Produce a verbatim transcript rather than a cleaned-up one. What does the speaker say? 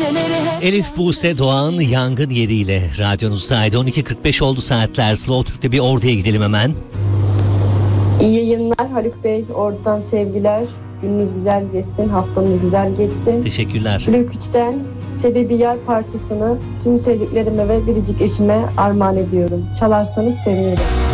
Elif Buse Doğan Yangın Yeri'yle radyonuzdaydı. on iki kırk beş oldu saatler. Slow Türk'te bir orduya gidelim hemen. İyi yayınlar Haluk Bey. Oradan sevgiler. Gününüz güzel geçsin. Haftanız güzel geçsin. Teşekkürler. Blok üçten Sebebi Yar parçasını tüm sevdiklerime ve biricik eşime armağan ediyorum. Çalarsanız sevinirim.